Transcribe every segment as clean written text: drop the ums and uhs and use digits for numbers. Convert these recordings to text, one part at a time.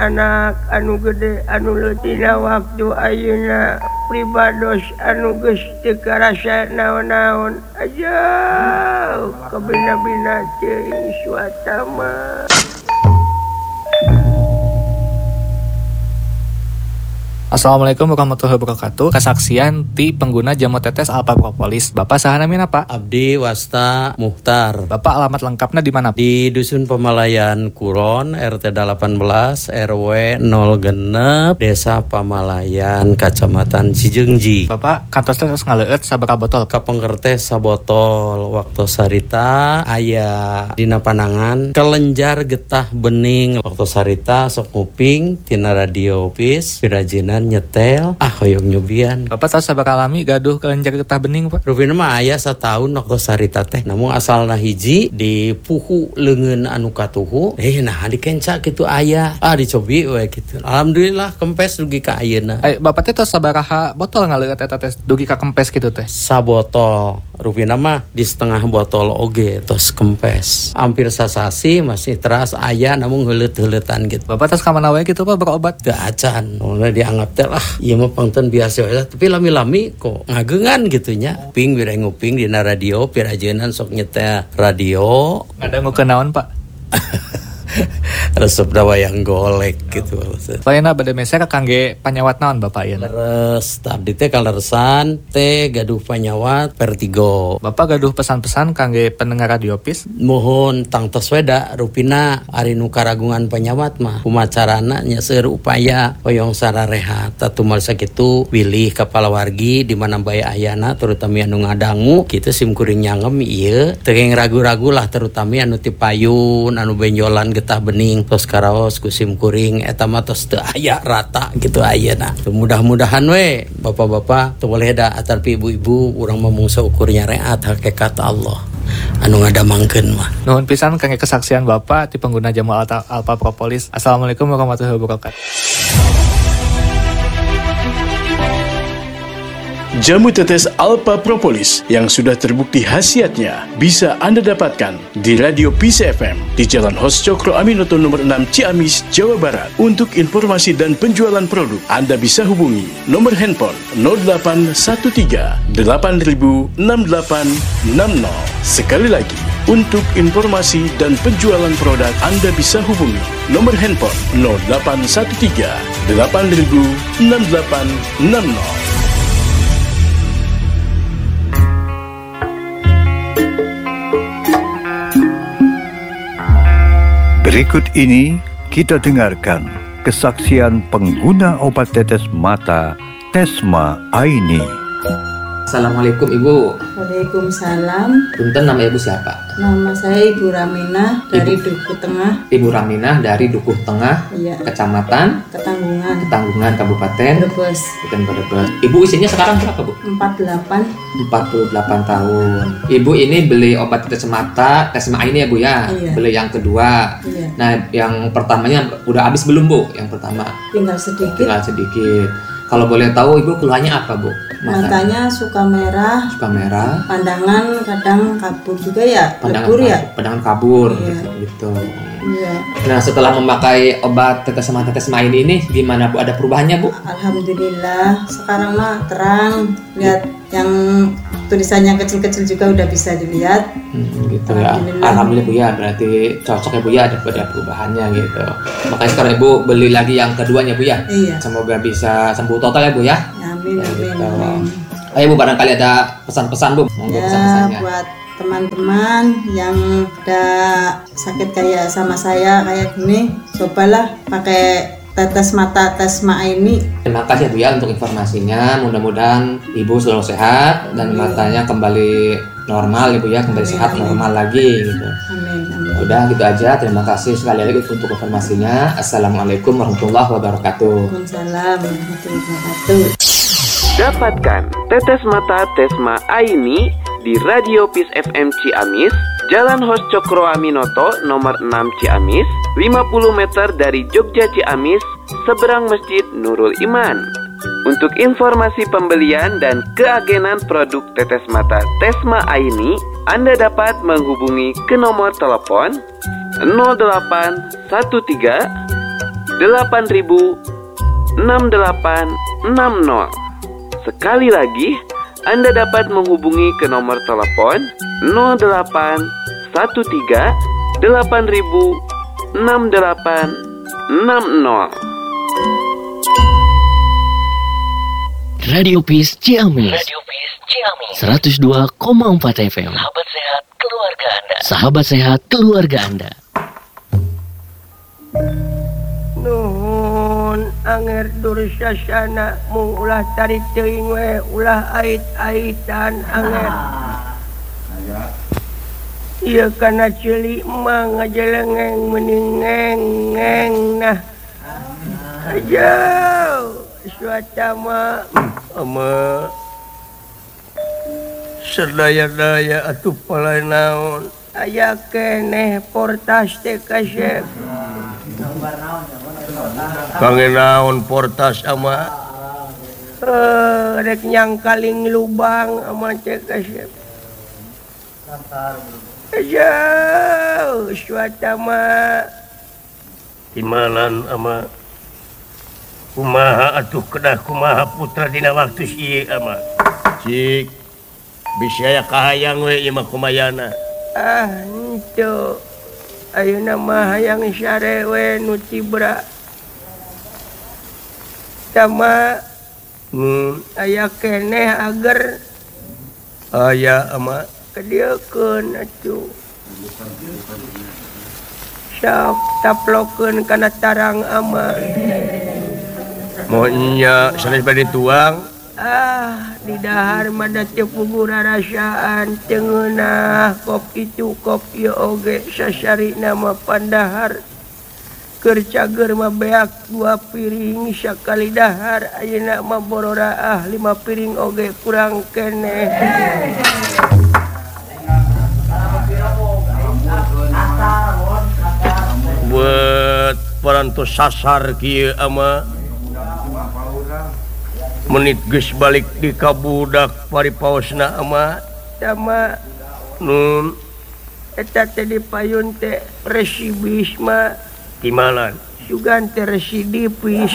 anak anu gede anu leutina waktu ayeuna pribados anu geus teu karasa naon-naon aja kabina-bina teuing swatama. Assalamualaikum warahmatullahi wabarakatuh. Kesaksian ti pengguna jamu tetes Alpha Propolis. Bapak saha namina Pak? Abdi Wasta Muhtar. Bapak alamat lengkapnya di mana? Di Dusun Pamalayan Kuron, RT 18, RW 0 Desa Pamalayan, Kacamatan Cijeungji. Bapak kantos tetes ngaleueut sabaraha botol? Kapengker teh sabotol. Waktu sarita aya dina panangan kelenjar getah bening. Waktu sarita sok nguping tina radio pis pirajinan nyetel hoyong nyubian. Bapak tahu sabaraha lami gaduh kelenjar getah bening Pak? Rupina mah aya satahun waktu sarita teh. Namun asalna hiji di puhu leungeun anu katuhu. Nah dikenca kitu aya. Dicobi we kitu. Alhamdulillah kempes dugi ka ayeuna. Bapak teh tos sabaraha botol ngaleueut eta teh dugi ka kempes kitu teh? Sabotol. Rupina mah di setengah botol oge tos kempes. Hampir sasasi masih teras aya namun heuleut-heuleutan gitu. Bapak tos ka mana wae kitu Pak berobat? Teu acan. Mulai dianggap teh lah ieu mah pangten biasa we, tapi lami-lami kok ngageungan gitu nya. Nguping bere nguping dina radio pirajeunan sok nyetel radio. Ngadangu kenaon Pak? Resep wayang golek gitu. Lainna bade meser kangge panyawat naon Bapak ieu? Leres abdi teh kaleresan teh gaduh panyawat Vertigo. Bapak gaduh pesan-pesan kangge pendengar radio pis? Mohon tangtos weda rupina ari nu karagungan panyawat mah kumacarana nya seueur upaya hoyong sararehat atumal sakitu pilih kepala wargi di mana bae ayana terutama anu ngadangu kitu simkuring nyangem ieu teu ragu-ragu lah terutama anu ti payun anu benjolan getah bening tos karaos ku simkuring eta mah tos teu aya rata gitu ayeuna. Mudah-mudahan we bapak-bapak teu boleh da atarpi ibu-ibu urang mah saukurnya reat hakikat Allah anu ngadamangkeun mah. Nuhun pisan kangge kesaksian Bapak ti pengguna jamu Alpha Propolis. Assalamualaikum warahmatullahi wabarakatuh. Jamu tetes Alpha Propolis yang sudah terbukti khasiatnya bisa Anda dapatkan di Radio Peace FM di Jalan Hos Cokro Aminoto nomor 6 Ciamis, Jawa Barat. Untuk informasi dan penjualan produk, Anda bisa hubungi nomor handphone 0813 8000 6860. Sekali lagi, untuk informasi dan penjualan produk, Anda bisa hubungi nomor handphone 0813 8000 6860. Berikut ini kita dengarkan kesaksian pengguna obat tetes mata Tesma Aini. Assalamualaikum Ibu. Waalaikumsalam. Punten, nama Ibu siapa? Nama saya Ibu Raminah dari Dukuh Tengah. Ibu Raminah dari Dukuh Tengah, iya. Kecamatan Ketanggungan, Kabupaten Brebes. Ibu usianya sekarang berapa Bu? 48 tahun. Ibu ini beli obat tetes mata Tesma ini ya Bu ya? Iya. Beli yang kedua. Iya. Nah yang pertamanya udah habis belum Bu? Yang pertama? Tinggal sedikit. Kalau boleh tahu Ibu keluhannya apa Bu? Matanya suka merah, pandangan kadang kabur juga ya, pandangan kabur iya. gitu. Iya. Nah setelah memakai obat tetes mata Tesma ini gimana Bu? Ada perubahannya Bu? Alhamdulillah sekarang mah terang, lihat yang tulisannya kecil-kecil juga udah bisa dilihat. Gitu ya. Alhamdulillah Bu ya, berarti cocok ya Bu ya, ada perubahannya gitu. Makanya sekarang Ibu beli lagi yang keduanya Bu ya. Iya. Semoga bisa sembuh total ya Bu ya. Amin. Ayo Bu, barangkali ada pesan-pesan Bu. Monggo pesan-pesannya. Buat teman-teman yang udah sakit kayak sama saya kayak gini, cobalah pakai tetes mata Tesma ini. Terima kasih Bu ya untuk informasinya. Mudah-mudahan Ibu selalu sehat dan matanya kembali normal Ibu ya, kembali sehat normal lagi gitu. Amin. Udah gitu aja. Terima kasih sekali lagi untuk informasinya. Assalamualaikum warahmatullahi wabarakatuh. Waalaikumsalam warahmatullahi wabarakatuh. Dapatkan tetes mata Tesma Aini di Radio Peace FM Ciamis, Jalan Hos Cokro Aminoto nomor 6 Ciamis, 50 meter dari Jogja Ciamis, seberang Masjid Nurul Iman. Untuk informasi pembelian dan keagenan produk tetes mata Tesma Aini, Anda dapat menghubungi ke nomor telepon 0813 Sekali lagi, Anda dapat menghubungi ke nomor telepon 0813 8000 6860. Radio Peace Ciamis 102,4 FM. Sahabat sehat keluarga Anda. Nuhun anger dursasana mung ulah tarik teuing we ulah ait-aitan anger. Ieu kana ceuli mah ngajelengeng meuning ngeng nah. Aja suata mah ama sedaya-daya atuh pala naon aya keneh portas teh kasep. Kangen naon portas ama rek nyangkaling lubang ama cek kasep. Aja suata mah timalan ama kumaha atuh kedah kumaha putra dina waktu ieu ama cik bisa aya kahayang we ieu mah kumayana henteu ayeuna mah hayang sare we nu cibra sama aya keneh agar aya ama kadiekeun atuh sok taplokeun kana tarang ama monya sanes bade tuang di dahar mah teu puguh rarasaan teu ngeunah kop itu kop ieu oge sasarina mah pandahar keur cager mah beak 2 piring sakali dahar ayeuna mah borora 5 piring oge kurang keneh. Buat parantos sasar kieu ama menit geus balik di kabudak paripaosna ama sama nun eta teh dipayun teh resibis mah timalan sugan teh residipis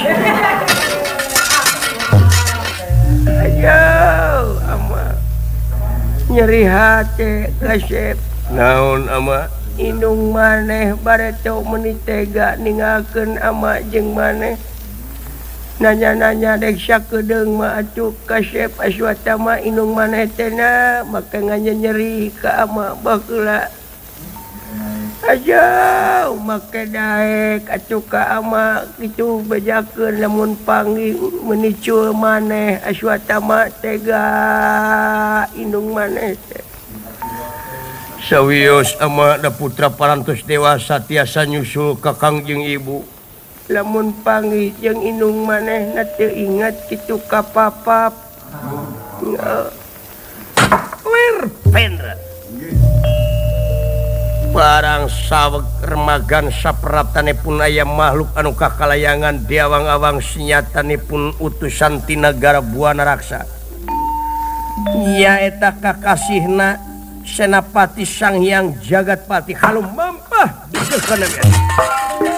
ayo ama nyeri hate kasep naon ama indung maneh bareto meuni tega ningakeun ama jeung maneh nanya-nanya dek sakedeung mah atuh kasep aswata mah indung maneh teh na maka nyeri ka ama baheula aja make daek atuh ka ama kitu bejakeun lamun panggih meuni cul maneh aswata mah tega indung maneh teh sawios ama da putra parantos dewasa tiasa nyusul ka kangjeng ibu lamun panggih jeung indung maneh na teu ingat kitu ka papap lir pendra barang saweg remagan sapratanipun aya makhluk anu kakalayangan diawang-awang senyatanipun utusan ti nagara Buana Raksa nyaeta kakasihna Senapati Sang Hyang Jagatpati kalau mampah dikeun